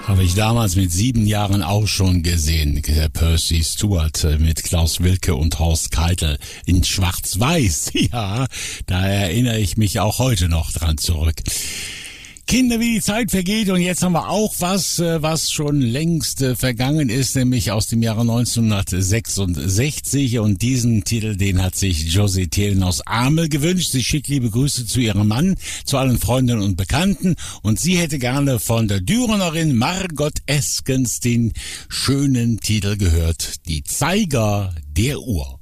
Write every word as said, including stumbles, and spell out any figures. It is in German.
Habe ich damals mit sieben Jahren auch schon gesehen. Percy Stewart mit Klaus Wilke und Horst Keitel in Schwarz-Weiß. Ja, da erinnere ich mich auch heute noch dran zurück. Kinder, wie die Zeit vergeht, und jetzt haben wir auch was, was schon längst vergangen ist, nämlich aus dem Jahre neunzehnhundertsechsundsechzig, und diesen Titel, den hat sich Josie Thelen aus Amel gewünscht. Sie schickt liebe Grüße zu ihrem Mann, zu allen Freundinnen und Bekannten, und sie hätte gerne von der Dürenerin Margot Eskens den schönen Titel gehört, Die Zeiger der Uhr.